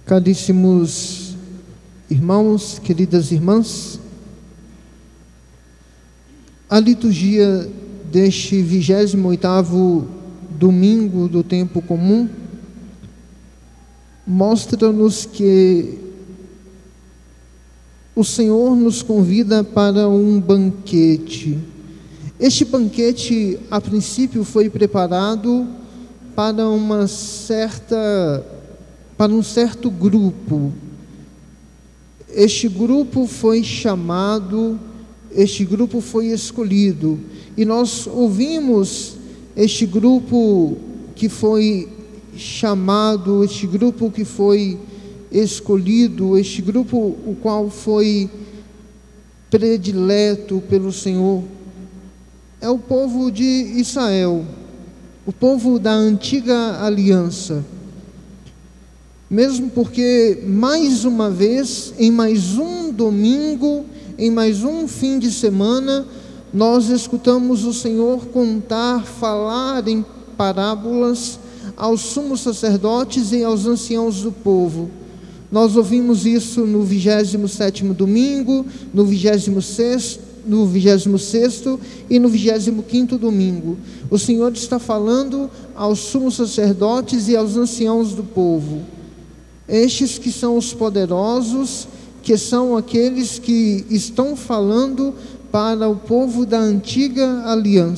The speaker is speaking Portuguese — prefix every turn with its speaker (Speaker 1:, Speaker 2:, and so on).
Speaker 1: Caríssimos irmãos, queridas irmãs, a liturgia deste 28º domingo do tempo comum mostra-nos que o Senhor nos convida para um banquete. Este banquete, a princípio, foi preparado para um certo grupo. Este grupo foi chamado, este grupo foi escolhido, e nós ouvimos este grupo que foi chamado, este grupo que foi escolhido, este grupo o qual foi predileto pelo Senhor, é o povo de Israel, o povo da antiga aliança. Mesmo porque, mais uma vez, em mais um domingo, em mais um fim de semana, nós escutamos o Senhor falar em parábolas aos sumos sacerdotes e aos anciãos do povo. Nós ouvimos isso no 27º domingo, no 26º e no 25º domingo. O Senhor está falando aos sumos sacerdotes e aos anciãos do povo. Estes que são os poderosos, que são aqueles que estão falando para o povo da antiga aliança.